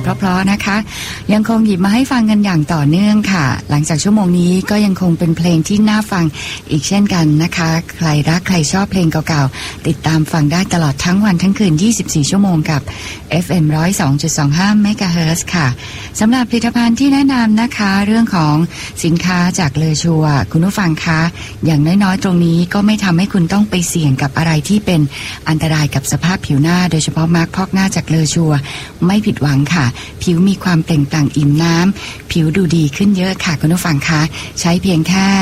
เพราะๆนะคะยังคงหยิบมาให้ฟังกันอย่างต่อเนื่องค่ะหลังจากชั่วโมงนี้ก็ยังคงเป็นเพลงที่น่าฟังอีกเช่นกันนะคะใครรักใครชอบเพลงเก่าๆติดตามฟังได้ตลอดทั้งวันทั้งคืน24ชั่วโมงกับ FM 102.25 เมกะเฮิรตซ์ค่ะสำหรับผลิตภัณฑ์ที่แนะนำนะคะเรื่องของสินค้าจากเลอชัวคุณผู้ฟังคะอย่างน้อยๆตรงนี้ก็ไม่ทำให้คุณต้องไปเสี่ยงกับอะไรที่เป็นอันตรายกับสภาพผิวหน้าโดยเฉพาะมาร์คพอกหน้าจากเลอชัวไม่ผิดหวังค่ะผิวมีความเปล่งปลั่งอิ่มน้ำผิวดูดีขึ้นเยอะค่ะคุณผู้ฟังคะใช้เพียงแค่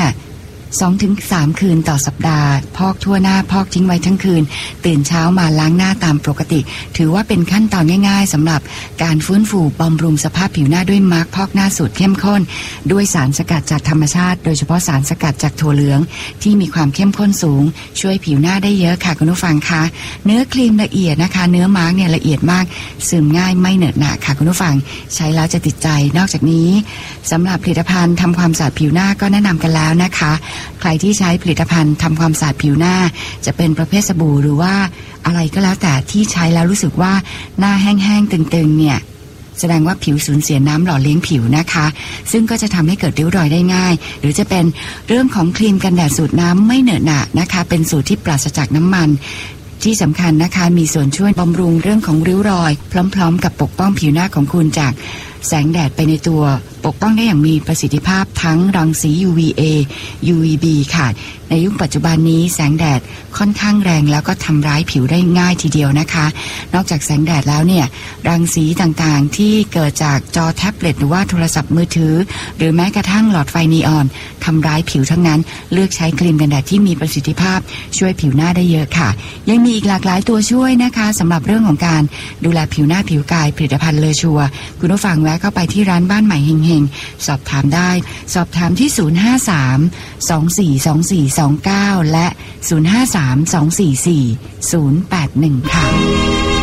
2-3 คืนต่อสัปดาห์พอกทั่วหน้าพอกทิ้งไว้ทั้งคืนตื่นเช้ามาล้างหน้าตามปกติถือว่าเป็นขั้นตอนง่ายๆสำหรับการฟื้นฟูบำรุงสภาพผิวหน้าด้วยมาร์คพอกหน้าสูตรเข้มข้นด้วยสารสกัดจากธรรมชาติโดยเฉพาะสารสกัดจากถั่วเหลืองที่มีความเข้มข้นสูงช่วยผิวหน้าได้เยอะค่ะคุณผู้ฟังคะเนื้อครีมละเอียดนะคะเนื้อมาร์คเนี่ยละเอียดมากซึมง่ายไม่เหนอะหนะค่ะคุณผู้ฟังใช้แล้วจะติดใจนอกจากนี้สำหรับผลิตภัณฑ์ทำความสะอาดผิวหน้าก็แนะนำกันแล้วนะคะใครที่ใช้ผลิตภัณฑ์ทำความสะอาดผิวหน้าจะเป็นประเภทสบู่หรือว่าอะไรก็แล้วแต่ที่ใช้แล้วรู้สึกว่าหน้าแห้งๆตึงๆเนี่ยแสดงว่าผิวสูญเสียน้ำหล่อเลี้ยงผิวนะคะซึ่งก็จะทำให้เกิดริ้วรอยได้ง่ายหรือจะเป็นเรื่องของครีมกันแดดสูตรน้ำไม่เหนอะหนะนะคะเป็นสูตรที่ปราศจากน้ำมันที่สำคัญนะคะมีส่วนช่วยบำรุงเรื่องของริ้วรอยพร้อมๆกับปกป้องผิวหน้าของคุณจากแสงแดดไปในตัวปกป้องได้อย่างมีประสิทธิภาพทั้งรังสี UVA UVB ค่ะในยุคปัจจุบันนี้แสงแดดค่อนข้างแรงแล้วก็ทำร้ายผิวได้ง่ายทีเดียวนะคะนอกจากแสงแดดแล้วเนี่ยรังสีต่างๆที่เกิดจากจอแท็บเล็ตหรือว่าโทรศัพท์มือถือหรือแม้กระทั่งหลอดไฟนีออนทำร้ายผิวทั้งนั้นเลือกใช้ครีมกันแดดที่มีประสิทธิภาพช่วยผิวหน้าได้เยอะค่ะยังมีอีกหลากหลายตัวช่วยนะคะสำหรับเรื่องของการดูแลผิวหน้าผิวกายผลิตภัณฑ์เลอชัวคุณผู้ฟังแวะเข้าไปที่ร้านบ้านใหม่เฮงๆสอบถามได้สอบถามที่053-242429และ053-244-081ค่ะ